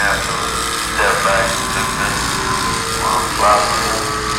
have to step back, took this while I'm flopping.